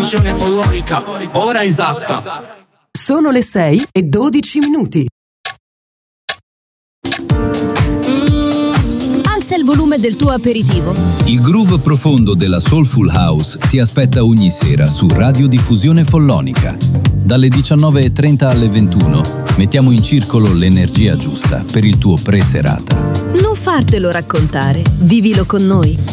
diffusione follonica, ora esatta. Sono le 6:12. Alza il volume del tuo aperitivo. Il groove profondo della Soulful House ti aspetta ogni sera su Radiodiffusione Follonica. Dalle 19:30 alle 21 mettiamo in circolo l'energia giusta per il tuo pre-serata. Non fartelo raccontare, vivilo con noi.